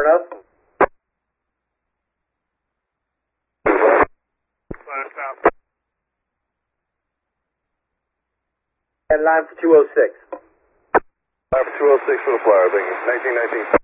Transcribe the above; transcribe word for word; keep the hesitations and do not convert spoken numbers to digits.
enough? Flash out. And line for two oh six. Line for two oh six for the flyer, thank you. nineteen nineteen.